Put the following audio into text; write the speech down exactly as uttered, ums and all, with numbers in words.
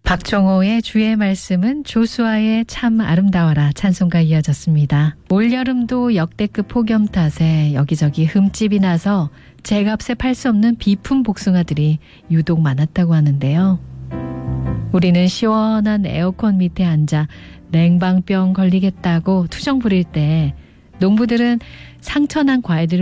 박정호의 주의 말씀은 조수아의 참 아름다워라 찬송가 이어졌습니다. 올여름도 역대급 폭염 탓에 여기저기 흠집이 나서 제값에 팔 수 없는 비품 복숭아들이 유독 많았다고 하는데요. 우리는 시원한 에어컨 밑에 앉아 냉방병 걸리겠다고 투정 부릴 때 농부들은 상처난 과일들을